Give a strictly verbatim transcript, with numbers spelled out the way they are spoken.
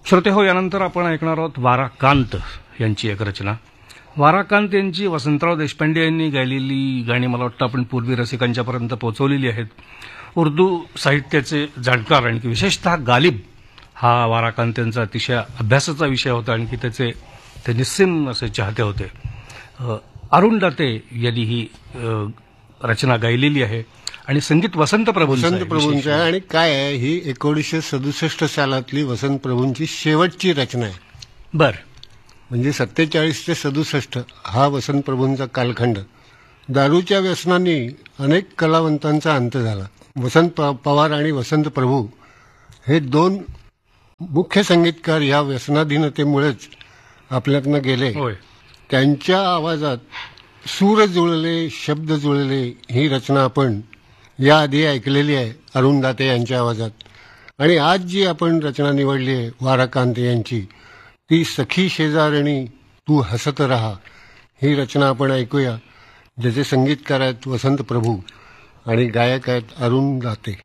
श्रोते हो, यानंतर आपण ऐकणार आहोत वाराकांत यांची एक रचना. वाराकांत यांची वसंतराव देशपांडे यांनी गायलेली गाणी मला वाटतं आपण पूर्वी रसिकांच्यापर्यंत पोहोचवलेली आहेत. उर्दू साहित्याचे जाणकार आणि विशेषतः गालिब हा वाराकांत यांचा अतिशय अभ्यासाचा विषय होता आणि की त्याचे ते निस्सीम असे चाहते होते. अरुण दाते यांनी ही रचना गायलेली आहे आणि संगीत वसंत प्रभूंचं वसंत प्रभूंचं आहे. आणि काय आहे, ही एकोणीसशे सदुसष्ट सालातली वसंत प्रभूंची शेवटची रचना आहे. बर म्हणजे सत्तेचाळीस ते सदुसष्ट हा वसंत प्रभूंचा कालखंड. दारूच्या व्यसनांनी अनेक कलावंतांचा अंत झाला. वसंत पवार आणि वसंत प्रभू हे दोन मुख्य संगीतकार ह्या व्यसनाधीनतेमुळेच आपल्यातनं गेले. त्यांच्या आवाजात सूर जुळले, शब्द जुळले ही रचना आपण याआधी ऐकलेली आहे अरुण दाते यांच्या आवाजात. आणि आज जी आपण रचना निवडली आहे वाराकांत यांची, ती सखी शेजारणी तू हसत रहा ही रचना आपण ऐकूया, ज्याचे संगीतकार आहेत वसंत प्रभू आणि गायक आहेत अरुण दाते.